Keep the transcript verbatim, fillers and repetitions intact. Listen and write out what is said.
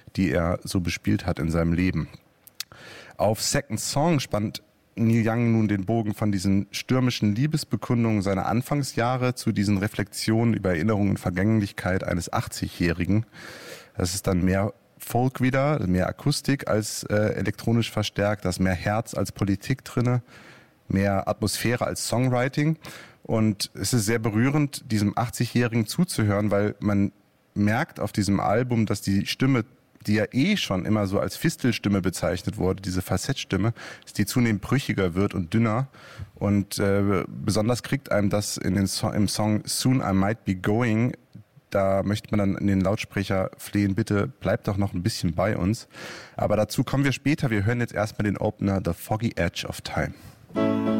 die er so bespielt hat in seinem Leben. Auf Second Song spannt Neil Young nun den Bogen von diesen stürmischen Liebesbekundungen seiner Anfangsjahre zu diesen Reflexionen über Erinnerungen und Vergänglichkeit eines achtzigjährigen. Das ist dann mehr Folk wieder, mehr Akustik als äh, elektronisch verstärkt, da ist mehr Herz als Politik drinne, mehr Atmosphäre als Songwriting. Und es ist sehr berührend, diesem achtzigjährigen zuzuhören, weil man merkt auf diesem Album, dass die Stimme, die ja eh schon immer so als Fistelstimme bezeichnet wurde, diese Facettstimme, dass die zunehmend brüchiger wird und dünner. Und äh, besonders kriegt einem das in den so- im Song Soon I Might Be Going. Da möchte man dann in den Lautsprecher flehen, bitte bleibt doch noch ein bisschen bei uns. Aber dazu kommen wir später. Wir hören jetzt erstmal den Opener The Foggy Edge of Time.